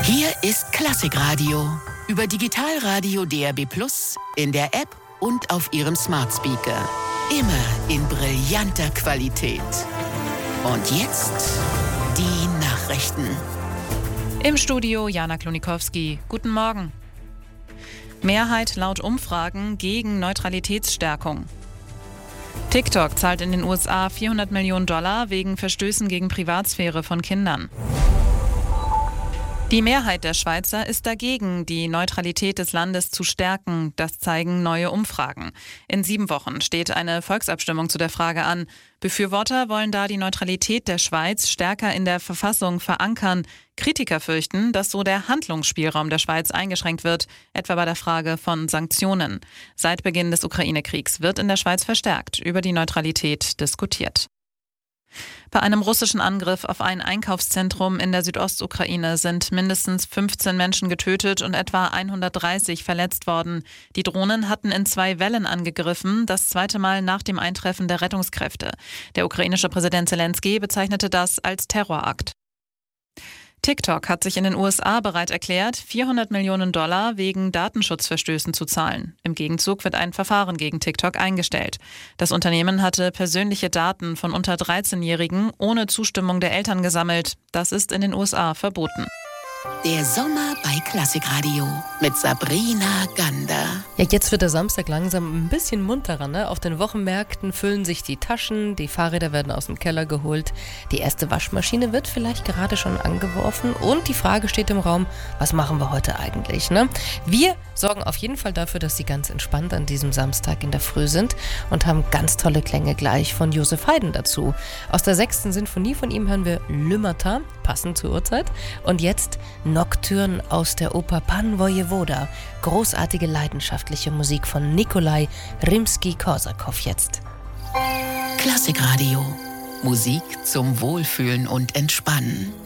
Hier ist Klassikradio über Digitalradio DAB+, in der App und auf Ihrem Smart Speaker. Immer in brillanter Qualität. Und jetzt die Nachrichten. Im Studio Jana Klonikowski. Guten Morgen. Mehrheit laut Umfragen gegen Neutralitätsstärkung. TikTok zahlt in den USA $400 Millionen wegen Verstößen gegen Privatsphäre von Kindern. Die Mehrheit der Schweizer ist dagegen, die Neutralität des Landes zu stärken. Das zeigen neue Umfragen. In 7 Wochen steht eine Volksabstimmung zu der Frage an. Befürworter wollen da die Neutralität der Schweiz stärker in der Verfassung verankern. Kritiker fürchten, dass so der Handlungsspielraum der Schweiz eingeschränkt wird, etwa bei der Frage von Sanktionen. Seit Beginn des Ukraine-Kriegs wird in der Schweiz verstärkt über die Neutralität diskutiert. Bei einem russischen Angriff auf ein Einkaufszentrum in der Südostukraine sind mindestens 15 Menschen getötet und etwa 130 verletzt worden. Die Drohnen hatten in 2 Wellen angegriffen, das zweite Mal nach dem Eintreffen der Rettungskräfte. Der ukrainische Präsident Zelensky bezeichnete das als Terrorakt. TikTok hat sich in den USA bereit erklärt, $400 Millionen wegen Datenschutzverstößen zu zahlen. Im Gegenzug wird ein Verfahren gegen TikTok eingestellt. Das Unternehmen hatte persönliche Daten von unter 13-Jährigen ohne Zustimmung der Eltern gesammelt. Das ist in den USA verboten. Der Sommer bei Klassikradio mit Sabrina Gander. Ja, jetzt wird der Samstag langsam ein bisschen munterer, ne? Auf den Wochenmärkten füllen sich die Taschen, die Fahrräder werden aus dem Keller geholt, die erste Waschmaschine wird vielleicht gerade schon angeworfen und die Frage steht im Raum, was machen wir heute eigentlich, ne? Wir sorgen auf jeden Fall dafür, dass Sie ganz entspannt an diesem Samstag in der Früh sind und haben ganz tolle Klänge gleich von Joseph Haydn dazu. Aus der 6. Sinfonie von ihm hören wir Le Matin, passend zur Uhrzeit, und jetzt Nocturne aus der Oper Pan Wojewoda. Großartige leidenschaftliche Musik von Nikolai Rimski-Korsakow jetzt. Klassikradio. Musik zum Wohlfühlen und Entspannen.